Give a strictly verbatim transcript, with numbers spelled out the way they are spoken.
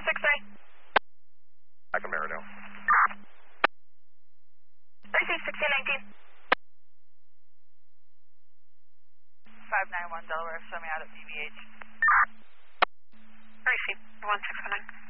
six three. Back to Marinelle. Receive sixteen nineteen. five nine one Delaware, send me out at V V H. Receive one six one nine.